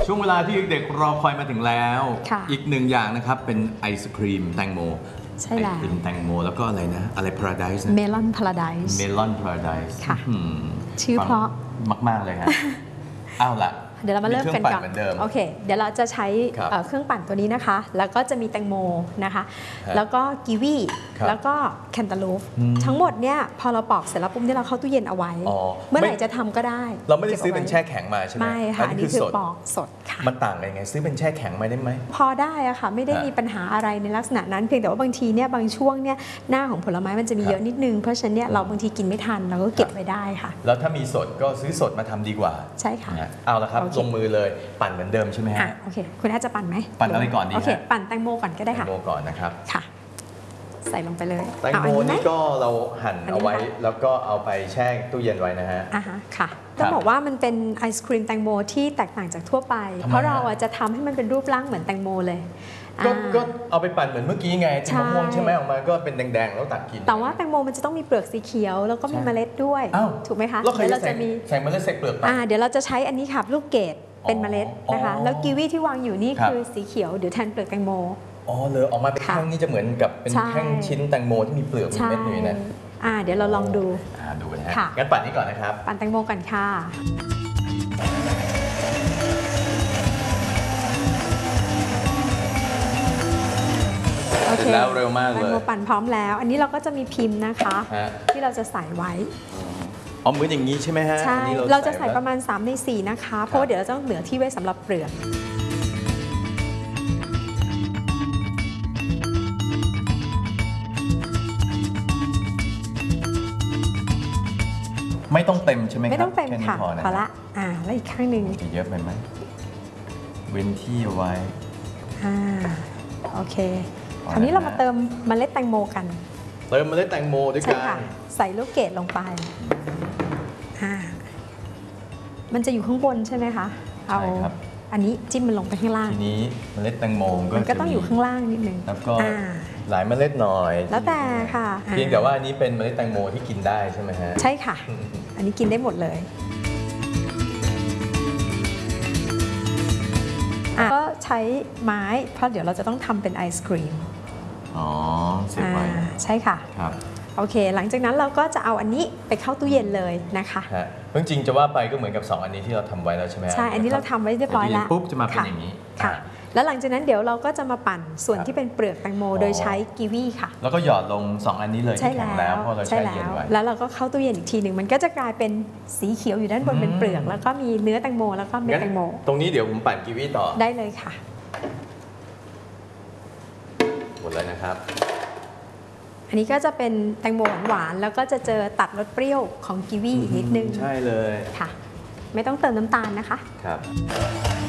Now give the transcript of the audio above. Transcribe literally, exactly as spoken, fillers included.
ช่วงเวลาที่เด็กรอคอยมาถึงแล้วอีกหนึ่งอย่างนะครับเป็นไอศครีมแตงโมใช่แล้วไอศครีมแตงโมแล้วก็อะไรนะอะไร Paradise เมลอนพาราไดซ์เมลอน Paradise ค่ะชื่อเพราะมากๆเลยฮะอ้าวละเดี๋ยวเรามาเริ่มกันก่อนโอเคเดี๋ยวเราจะใช้เครื่องปั่นตัวนี้นะคะแล้วก็จะมีแตงโมนะคะแล้วก็กีวีแล้วก็แคนตาลูปทั้งหมดเนี่ยพอเราปอกเสร็จแล้วปุ๊บเนี่ยเราเข้าตู้เย็นเอาไว้เมื่อไหร่จะทำก็ได้เราไม่ได้ซื้อเป็นแช่แข็งมาใช่ไหมไม่ค่ะอันนี้คือปอกสดค่ะมันต่างกันยังไงซื้อเป็นแช่แข็งมาได้ไหมพอได้อะค่ะไม่ได้มีปัญหาอะไรในลักษณะนั้นเพียงแต่ว่าบางทีเนี่ยบางช่วงเนี่ยหน้าของผลไม้มันจะมีเยอะนิดนึงเพราะฉะนั้นเนี่ยเราบางทีกินไม่ทันเราก็เก็บไว้ได้ค่ะแล้วถ้ามีสดก็ซื้อสดมาทำดีกว่าใช่ค่ะเอาละครับลงมือเลยปั่นเหมือนเดิมใช่ไหมฮะโอเคคุณอาจจะปั่นไหมปั่นอะไรก่อนดีโอเคปั่นแตงโมก่อนก็ได้ค่ะแตงโมก่อนนะครับค่ะใส่ลงไปเลยแตงโมนี่ก็เราหั่นเอาไว้แล้วก็เอาไปแช่ตู้เย็นไว้นะฮะอ่าฮะค่ะต้องบอกว่ามันเป็นไอศครีมแตงโมที่แตกต่างจากทั่วไปเพราะเราจะทำให้มันเป็นรูปร่างเหมือนแตงโมเลยก็เอาไปปั่นเหมือนเมื่อกี้ไงที่มะม่วงใช่ไหมออกมาก็เป็นแดงๆแล้วตักกินแต่ว่าแตงโมมันจะต้องมีเปลือกสีเขียวแล้วก็มีเมล็ดด้วยถูกไหมคะเดี๋ยวเราจะมีใส่เมล็ดใส่เปลือกอ่าเดี๋ยวเราจะใช้อันนี้ค่ะลูกเกดเป็นเมล็ดนะคะแล้วกีวีที่วางอยู่นี่คือสีเขียวเดี๋ยวแทนเปลือกแตงโมอ๋อเลยออกมาเป็นแท่งนี่จะเหมือนกับเป็นแท่งชิ้นแตงโมที่มีเปลือกมีเม็ดอยู่นะอ่าเดี๋ยวเราลองดูอ่าดูนะฮะงั้นปั่นนี้ก่อนนะครับปั่นแตงโมก่อนค่ะเสร็จแล้วเร็วมากเลยแตงโมปั่นพร้อมแล้วอันนี้เราก็จะมีพิมพ์นะคะที่เราจะใส่ไว้อ๋อเหมือนอย่างนี้ใช่ไหมฮะใช่เราจะใส่ประมาณสามในสี่นะคะเพราะว่าเดี๋ยวเราต้องเหลือที่ไว้สำหรับเปลือกไม่ต้องเต็มใช่ไหมครับไม่ต้องเต็มค่ะพอละอ่าแล้วอีกข้างหนึ่งเยอะไปไหมเว้นที่ไว้อ่าโอเคคราวนี้เรามาเติมเมล็ดแตงโมกันเติมเมล็ดแตงโมด้วยกันใส่ลูกเกดลงไปอ่ามันจะอยู่ข้างบนใช่ไหมคะเอาอันนี้จิ้มมันลงไปข้างล่างทีนี้เมล็ดแตงโมมันก็ต้องอยู่ข้างล่างนิดนึงแล้วก็หลายเมล็ดหน่อยแล้วแต่ค่ะเพียงแต่ว่าอันนี้เป็นเมล็ดแตงโมที่กินได้ใช่ไหมฮะใช่ค่ะอันนี้กินได้หมดเลยก็ใช้ไม้เพราะเดี๋ยวเราจะต้องทำเป็นไอศครีมอ๋อเสียบไว้ใช่ค่ะครับโอเคหลังจากนั้นเราก็จะเอาอันนี้ไปเข้าตู้เย็นเลยนะคะจริงๆจะว่าไปก็เหมือนกับสองอันนี้ที่เราทำไว้แล้วใช่ไหมใช่อันนี้เราทำไว้เรียบร้อยแล้วปุ๊บจะมาเป็นอย่างนี้ค่ะแล้วหลังจากนั้นเดี๋ยวเราก็จะมาปั่นส่วนที่เป็นเปลือกแตงโมโดยใช้กีวีค่ะแล้วก็หยอดลงสองอันนี้เลยที่แข็งแล้วเพราะเราแช่เย็นไว้แล้วเราก็เข้าตู้เย็นอีกทีหนึ่งมันก็จะกลายเป็นสีเขียวอยู่ด้านบนเป็นเปลือกแล้วก็มีเนื้อแตงโมแล้วก็เม็ดแตงโมตรงนี้เดี๋ยวผมปั่นกีวีต่อได้เลยค่ะหมดเลยนะครับอันนี้ก็จะเป็นแตงโมหวานๆแล้วก็จะเจอตัดรสเปรี้ยวของกีวีอีกนิดนึงใช่เลยค่ะไม่ต้องเติมน้ำตาลนะคะครับ